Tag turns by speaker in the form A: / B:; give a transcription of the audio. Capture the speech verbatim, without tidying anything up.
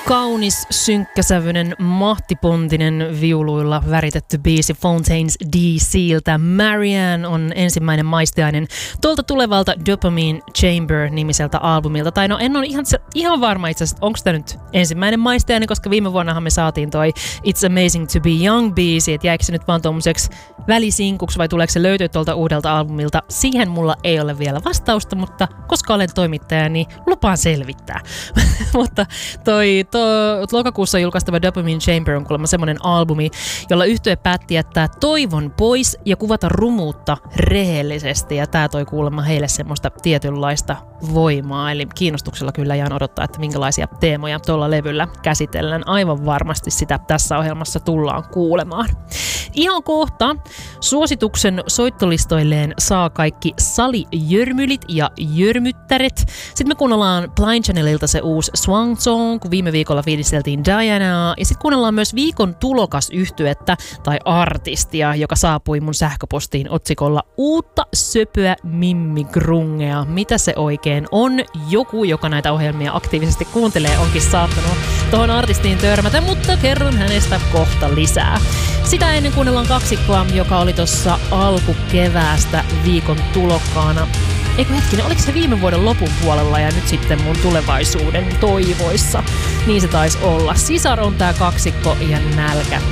A: Kaunis, synkkäsävyinen, mahtipontinen viuluilla väritetty biisi Fontaines D C:ltä. Marianne on ensimmäinen maistiainen tuolta tulevalta Dopamine Chamber-nimiseltä albumilta. Tai no en ole ihan, ihan varma itse asiassa, onko tämä nyt ensimmäinen maistiainen, koska viime vuonnahan me saatiin toi It's Amazing to be Young biisi, että jäikö se nyt vaan tuommoiseksi välisinkuksi vai tuleeko se löytyä tuolta uudelta albumilta. Siihen mulla ei ole vielä vastausta, mutta koska olen toimittaja, niin lupaan selvittää. Mutta toi to, lokakuussa julkaistava Dopamine Chamber on kuulemma semmoinen albumi, jolla yhtye päätti jättää toivon pois ja kuvata rumuutta rehellisesti. Ja tää toi kuulemma heille semmoista tietynlaista voimaa. Eli kiinnostuksella kyllä jään odottaa, että minkälaisia teemoja tuolla levyllä käsitellään. Aivan varmasti sitä tässä ohjelmassa tullaan kuulemaan. Ihan kohta suosituksen soittolistoilleen saa kaikki salijörmylit ja jörmyttäret. Sitten me kuunnellaan Blind Channelilta se uusi Swan Song, kun viime viikolla fiilisteltiin Dianaa. Ja sitten kuunnellaan myös viikon tulokasyhtyettä tai artistia, joka saapui mun sähköpostiin otsikolla uutta söpöä Mimmi Grungea. Mitä se oikein on? Joku, joka näitä ohjelmia aktiivisesti kuuntelee, onkin saattanut tuohon artistiin törmätä, mutta kerron hänestä kohta lisää. Sitä ennen kuunnellaan kaksikkoa, joka oli tuossa alkukeväästä viikon tulokkaana. Eikö hetkinen, oliko se viime vuoden lopun puolella ja nyt sitten mun tulevaisuuden toivoissa? Niin se taisi olla. Sisar on tää kaksikko ja nälkä